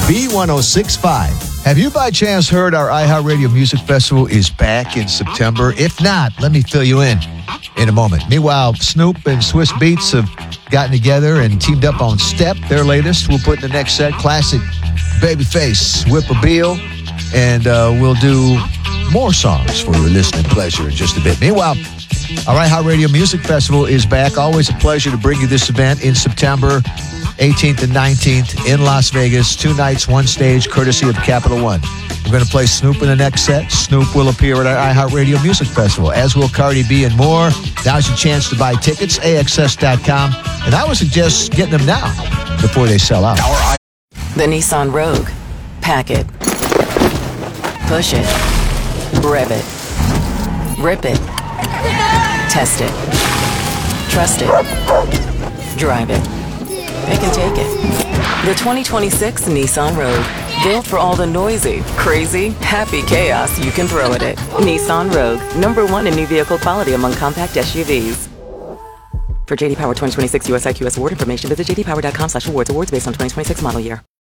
B1065. Have you by chance heard our iHeartRadio Music Festival is back in September? If not, let me fill you in a moment. Meanwhile, Snoop and Swiss Beats have gotten together and teamed up on Step, their latest. We'll put in the next set classic Babyface, Whippoorwill, and we'll do more songs for your listening pleasure in just a bit. Meanwhile, our iHeartRadio Music Festival is back. Always a pleasure to bring you this event in September 18th and 19th in Las Vegas. 2 nights, 1 stage, courtesy of Capital One. We're going to play Snoop in the next set. Snoop will appear at our iHeartRadio Music Festival, as will Cardi B and more. Now's your chance to buy tickets, AXS.com. And I would suggest getting them now before they sell out. The Nissan Rogue. Pack it. Push it. Rev it. Rip it. Test it. Trust it. Drive it. Pick and take it. The 2026 Nissan Rogue. Built for all the noisy, crazy, happy chaos you can throw at it. Nissan Rogue. #1 in new vehicle quality among compact SUVs. For JD Power 2026 US IQS award information, visit jdpower.com/awards. Awards based on 2026 model year.